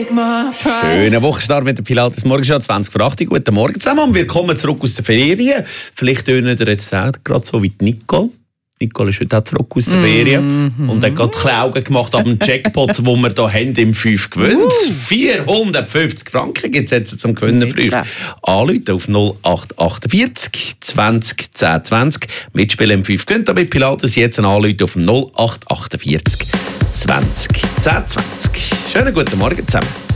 Schönen Wochenstart mit der Pilates Morgenschau 20 vor 8. Guten Morgen zusammen und willkommen zurück aus der Ferien. Vielleicht tönen ihr jetzt auch gerade so wie Nicole. Nicole ist heute auch zurück aus der Ferien und hat gerade die Augen gemacht ab dem Jackpot, den wir hier haben, im 5 gewinnt. 450 Franken gibt es jetzt zum Gewinnen für euch. Anrufen auf 0848 20 10 20. Mitspielen im 5 gewinnt. Bei Pilates jetzt anrufen auf 0848 20 10 20. Schönen guten Morgen zusammen.